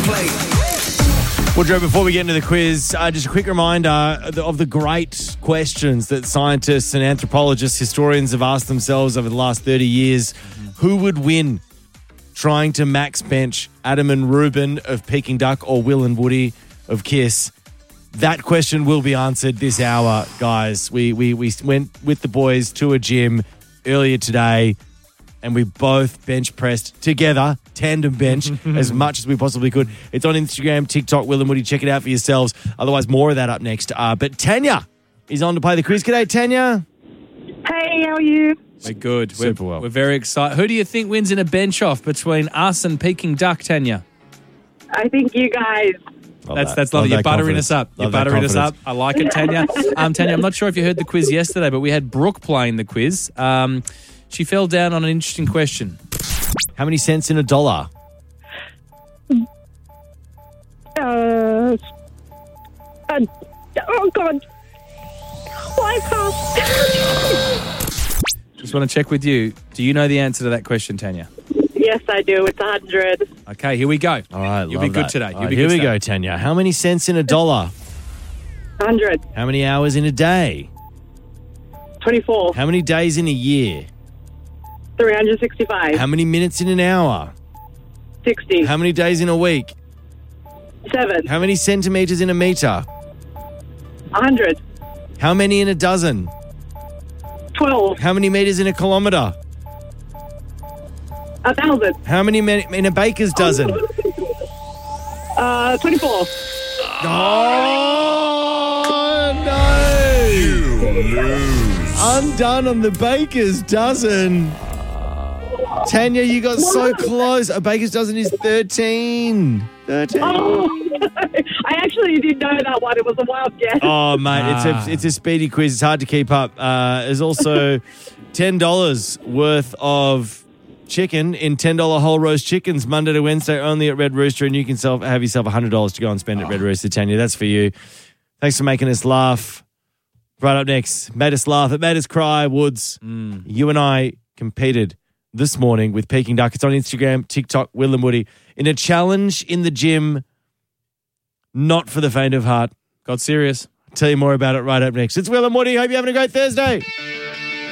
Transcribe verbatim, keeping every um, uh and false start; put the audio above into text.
plate. Well, Joe, before we get into the quiz, uh, just a quick reminder of the great questions that scientists and anthropologists, historians have asked themselves over the last thirty years. Mm-hmm. Who would win trying to max bench Adam and Ruben of Peking Duck or Will and Woody of Kiss? That question will be answered this hour, guys. We, we, we went with the boys to a gym earlier today, and we both bench pressed together, tandem bench, as much as we possibly could. It's on Instagram, TikTok, Will and Woody. Check it out for yourselves. Otherwise, more of that up next. Uh, but Tanya is on to play the quiz. G'day, Tanya. Hey, how are you? We're good. Super we're, well. We're very excited. Who do you think wins in a bench-off between us and Peking Duck, Tanya? I think you guys. Love That's that. that's Love lovely. You're that buttering confidence. us up. You're Love that buttering us up. confidence. I like it, Tanya. Um, Tanya, I'm not sure if you heard the quiz yesterday, but we had Brooke playing the quiz. Um, she fell down on an interesting question. How many cents in a dollar? Uh, uh, oh, God. Why pass? Just want to check with you. Do you know the answer to that question, Tanya? Yes, I do. It's a hundred. Okay, here we go. All right, You'll love be good that. today. All You'll right, be here good we today. go, Tanya. How many cents in a dollar? Hundred. How many hours in a day? Twenty-four. How many days in a year? Three hundred sixty-five. How many minutes in an hour? Sixty. How many days in a week? Seven. How many centimetres in a metre? A hundred. How many in a dozen? Twelve. How many metres in a kilometre? A thousand. How many men- in a baker's dozen? Uh, twenty-four. Oh, no! You lose. Undone on the baker's dozen. Tanya, you got so close. A baker's dozen is thirteen. thirteen. Oh, I actually didn't know that one. It was a wild guess. Oh, mate, Ah. it's a it's a speedy quiz. It's hard to keep up. Uh, there's also ten dollars worth of chicken in ten dollars whole roast chickens Monday to Wednesday only at Red Rooster, and you can self, have yourself one hundred dollars to go and spend at Red Rooster, Tanya. That's for you. Thanks for making us laugh. Right up next, made us laugh. It made us cry, Woods. Mm. You and I competed this morning with Peking Duck. It's on Instagram, TikTok, Will and Woody, in a challenge in the gym, not for the faint of heart. Got serious. I'll tell you more about it right up next. It's Will and Woody. Hope you're having a great Thursday.